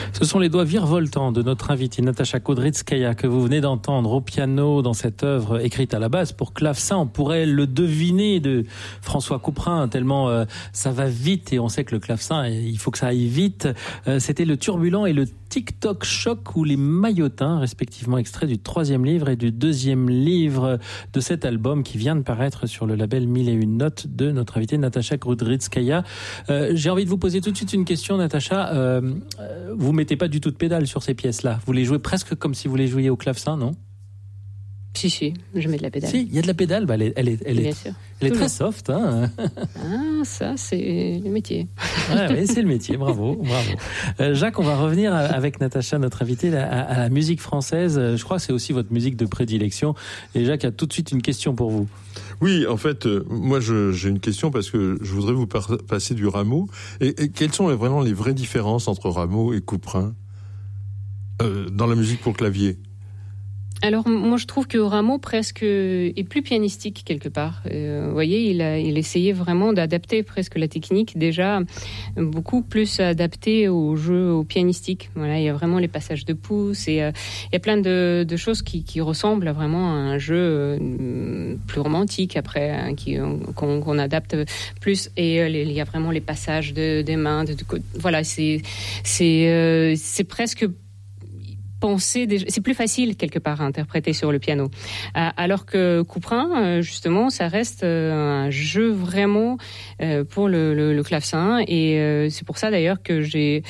Ce sont les doigts virevoltants de notre invitée Natacha Kudrytskaya que vous venez d'entendre au piano dans cette œuvre écrite à la base pour clavecin. On pourrait le deviner de François Couperin tellement ça va vite et on sait que le clavecin, il faut que ça aille vite. C'était le Turbulent et le TikTok Choc ou les Maillotins, respectivement extraits du 3e livre et du 2e livre de cet album qui vient de paraître sur le label 1001 Notes de notre invitée Natacha Kudrytskaya. J'ai envie de vous poser tout de suite une question, Natacha. Vous mettez pas du tout de pédale sur ces pièces-là. Vous les jouez presque comme si vous les jouiez au clavecin, non ? Si, je mets de la pédale. Si, il y a de la pédale. Bah, elle est très soft. Hein. Ah, ça, c'est le métier. Oui, c'est le métier. Bravo. Jacques, on va revenir avec Natacha, notre invitée, à la musique française. Je crois que c'est aussi votre musique de prédilection. Et Jacques a tout de suite une question pour vous. Oui, en fait, moi, j'ai une question parce que je voudrais vous passer du Rameau. Et quelles sont vraiment les vraies différences entre Rameau et Couperin dans la musique pour clavier ? Alors, moi, je trouve que Rameau presque est plus pianistique quelque part. Vous voyez, il essayait vraiment d'adapter presque la technique, déjà beaucoup plus adaptée au jeu, au pianistique. Voilà, il y a vraiment les passages de pouce et il y a plein de choses qui ressemblent vraiment à un jeu plus romantique après, hein, qu'on adapte plus. Et il y a vraiment les passages des mains. Voilà, c'est presque c'est plus facile quelque part à interpréter sur le piano. Alors que Couperin, justement, ça reste un jeu vraiment pour le clavecin. Et c'est pour ça d'ailleurs que j'ai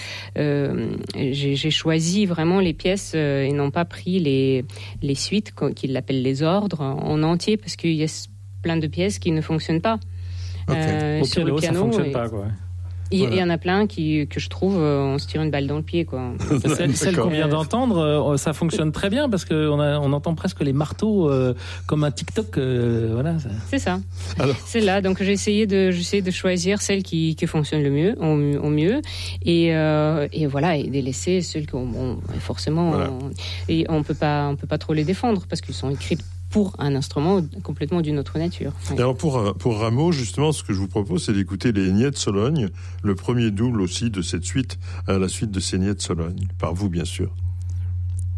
choisi vraiment les pièces et non pas pris les suites, qu'il appelle les ordres, en entier, parce qu'il y a plein de pièces qui ne fonctionnent pas. Okay. Sur le piano, ça fonctionne pas, quoi. Il y en a plein que je trouve, on se tire une balle dans le pied, quoi. Celle qu'on vient d'entendre, ça fonctionne très bien parce qu'on entend presque les marteaux comme un TikTok. Voilà. C'est ça. Alors. C'est là. Donc j'essaie de choisir celles qui fonctionnent le mieux, au mieux, et voilà, et de laisser celles qui forcément, voilà. On peut pas trop les défendre parce qu'ils sont écrits pour un instrument complètement d'une autre nature. Ouais. Alors pour Rameau, justement, ce que je vous propose, c'est d'écouter les Niais de Sologne, le premier double aussi de cette suite, à la suite de ces Niais de Sologne, par vous bien sûr.